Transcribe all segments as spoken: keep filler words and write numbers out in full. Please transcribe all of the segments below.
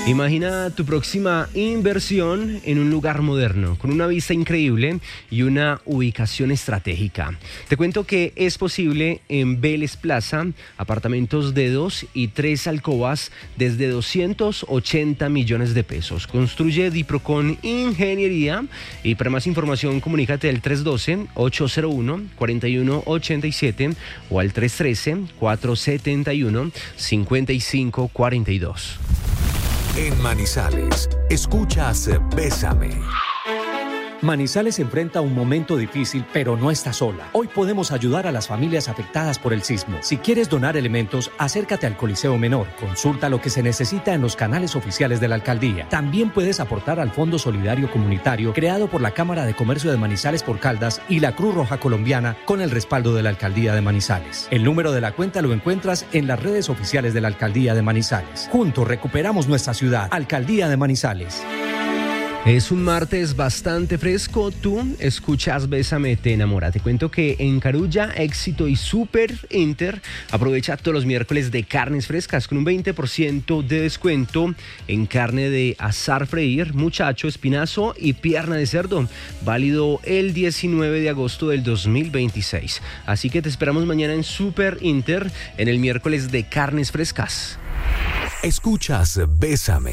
Imagina tu próxima inversión en un lugar moderno, con una vista increíble y una ubicación estratégica. Te cuento que es posible en Vélez Plaza, apartamentos de dos y tres alcobas desde doscientos ochenta millones de pesos. Construye Diprocon Ingeniería y para más información comunícate al tres uno dos, ocho cero uno, cuatro uno ocho siete o al tres uno tres, cuatro siete uno, cinco cinco cuatro dos. En Manizales, escuchas Bésame. Manizales enfrenta un momento difícil, pero no está sola. Hoy podemos ayudar a las familias afectadas por el sismo. Si quieres donar elementos, acércate al Coliseo Menor. Consulta lo que se necesita en los canales oficiales de la alcaldía. También puedes aportar al Fondo Solidario Comunitario creado por la Cámara de Comercio de Manizales por Caldas y la Cruz Roja Colombiana con el respaldo de la Alcaldía de Manizales. El número de la cuenta lo encuentras en las redes oficiales de la Alcaldía de Manizales. Juntos recuperamos nuestra ciudad. Alcaldía de Manizales. Es un martes bastante fresco, tú escuchas Bésame, te enamora. Te cuento que en Carulla, Éxito y Super Inter aprovecha todos los miércoles de carnes frescas con un veinte por ciento de descuento en carne de asar freír, muchacho, espinazo y pierna de cerdo, válido el diecinueve de agosto del dos mil veintiséis. Así que te esperamos mañana en Super Inter en el miércoles de carnes frescas. Escuchas Bésame.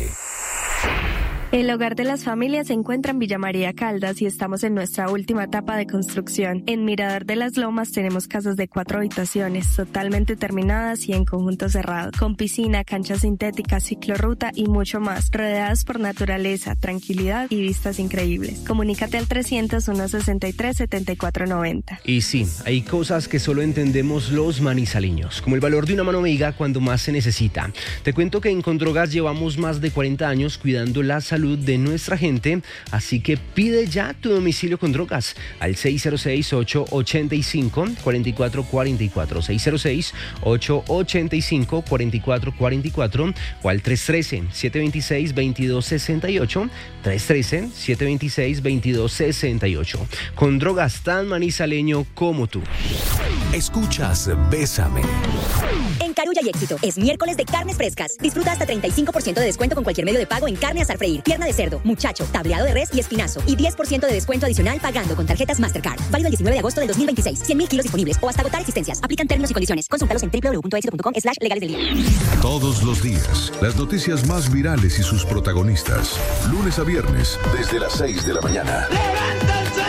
El Hogar de las Familias se encuentra en Villa María Caldas y estamos en nuestra última etapa de construcción. En Mirador de las Lomas tenemos casas de cuatro habitaciones, totalmente terminadas y en conjunto cerrado, con piscina, cancha sintética, ciclorruta y mucho más, rodeadas por naturaleza, tranquilidad y vistas increíbles. Comunícate al trescientos, uno sesenta y tres, setenta y cuatro noventa. Y sí, hay cosas que solo entendemos los manizaleños, como el valor de una mano amiga cuando más se necesita. Te cuento que en Condrogas llevamos más de cuarenta años cuidando la salud de nuestra gente, así que pide ya tu domicilio con drogas al seis cero seis, ocho ocho cinco, cuatro cuatro cuatro cuatro, seis cero seis, ocho ocho cinco, cuatro cuatro cuatro cuatro o al tres uno tres, siete dos seis, dos dos seis ocho, tres uno tres, siete dos seis, dos dos seis ocho. Con drogas tan manizaleño como tú. Escuchas Bésame. En Carulla y Éxito es miércoles de carnes frescas. Disfruta hasta treinta y cinco por ciento de descuento con cualquier medio de pago en carne asar freír, pierna de cerdo, muchacho, tableado de res y espinazo. Y diez por ciento de descuento adicional pagando con tarjetas Mastercard. Válido el diecinueve de agosto del dos mil veintiséis. cien mil kilos disponibles o hasta agotar existencias. Aplican términos y condiciones. Consúltalos en doble u doble u doble u punto éxito punto com slash legales del día. Todos los días, las noticias más virales y sus protagonistas. Lunes a viernes, desde las seis de la mañana. ¡Levántense!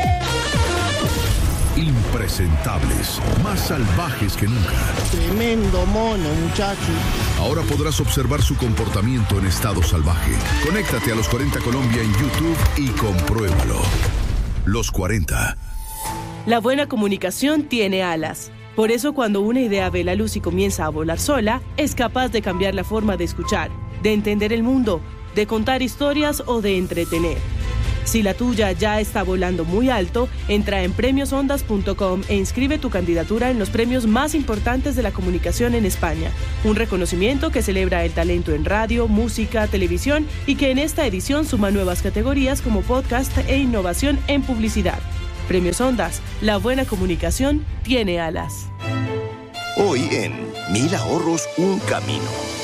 Impresentables, más salvajes que nunca. Tremendo mono, muchacho. Ahora podrás observar su comportamiento en estado salvaje. Conéctate a Los cuarenta Colombia en YouTube y compruébalo. Los cuarenta. La buena comunicación tiene alas. Por eso cuando una idea ve la luz y comienza a volar sola, es capaz de cambiar la forma de escuchar, de entender el mundo, de contar historias o de entretener. Si la tuya ya está volando muy alto, entra en premios ondas punto com e inscribe tu candidatura en los premios más importantes de la comunicación en España. Un reconocimiento que celebra el talento en radio, música, televisión y que en esta edición suma nuevas categorías como podcast e innovación en publicidad. Premios Ondas, la buena comunicación tiene alas. Hoy en Mil Ahorros, un camino.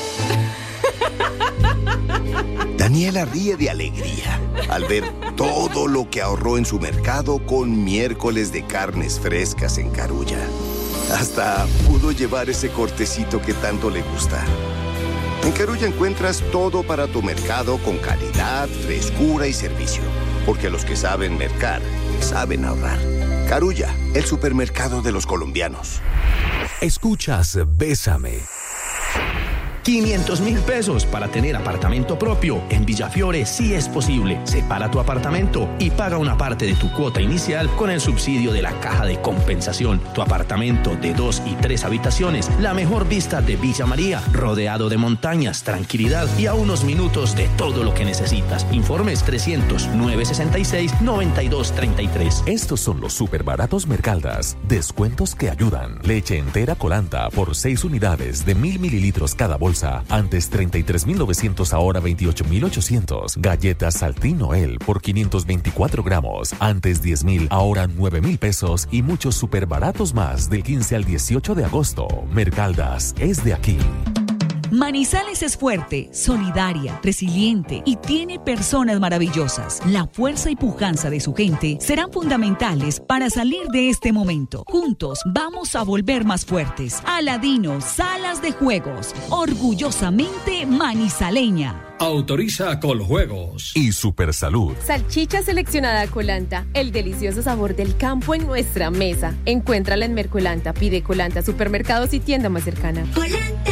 Daniela ríe de alegría al ver todo lo que ahorró en su mercado con miércoles de carnes frescas en Carulla. Hasta pudo llevar ese cortecito que tanto le gusta. En Carulla encuentras todo para tu mercado con calidad, frescura y servicio. Porque los que saben mercar, saben ahorrar. Carulla, el supermercado de los colombianos. Escuchas Bésame. quinientos mil pesos para tener apartamento propio. En Villafiore sí es posible. Separa tu apartamento y paga una parte de tu cuota inicial con el subsidio de la Caja de Compensación. Tu apartamento de dos y tres habitaciones, la mejor vista de Villa María, rodeado de montañas, tranquilidad y a unos minutos de todo lo que necesitas. Informes trescientos, nueve sesenta y seis, noventa y dos treinta y tres. Estos son los super baratos Mercaldas. Descuentos que ayudan. Leche entera Colanta por seis unidades de mil mililitros cada bolsa. Antes treinta y tres mil novecientos, ahora veintiocho mil ochocientos. Galletas Saltín Noel por quinientos veinticuatro gramos. Antes diez mil, ahora nueve mil pesos. Y muchos super baratos más del quince al dieciocho de agosto. Mercaldas es de aquí. Manizales es fuerte, solidaria, resiliente y tiene personas maravillosas. La fuerza y pujanza de su gente serán fundamentales para salir de este momento. Juntos vamos a volver más fuertes. Aladino, salas de juegos, orgullosamente manizaleña. Autoriza Coljuegos y Supersalud. Salchicha seleccionada Colanta, el delicioso sabor del campo en nuestra mesa. Encuéntrala en Mercolanta, pide Colanta, supermercados y tienda más cercana. Colanta.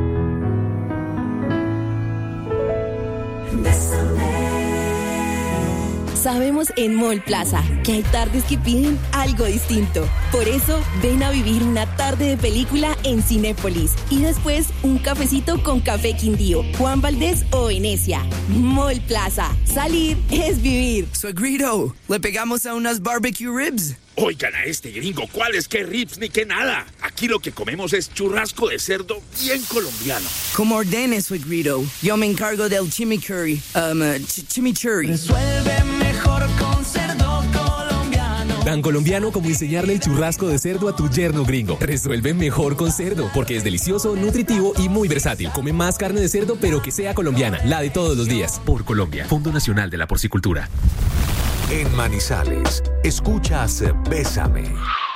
Sabemos en Mall Plaza que hay tardes que piden algo distinto. Por eso, ven a vivir una tarde de película en Cinépolis y después un cafecito con Café Quindío, Juan Valdés o Venecia. Mall Plaza. Salir es vivir. Suegrito, ¿le pegamos a unas barbecue ribs? Oigan a este gringo, ¿cuáles que ribs ni que nada? Aquí lo que comemos es churrasco de cerdo bien colombiano. Como ordene, suegrito. Yo me encargo del chimichurri. Um, uh, ch chimichurri. Resuelve mejor con cerdo colombiano. Tan colombiano como enseñarle el churrasco de cerdo a tu yerno gringo. Resuelve mejor con cerdo, porque es delicioso, nutritivo y muy versátil. Come más carne de cerdo, pero que sea colombiana, la de todos los días. Por Colombia, Fondo Nacional de la Porcicultura. En Manizales, escuchas Bésame.